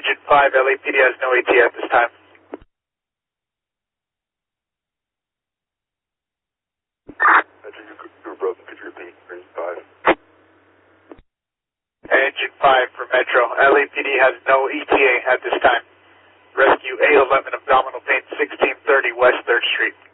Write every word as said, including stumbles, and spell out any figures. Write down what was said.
Engine five, L A P D has no E T A at this time. Engine Cooper, could you repeat? Engine five. Engine five for Metro, L A P D has no E T A at this time. Rescue A eleven abdominal pain, sixteen thirty West third Street.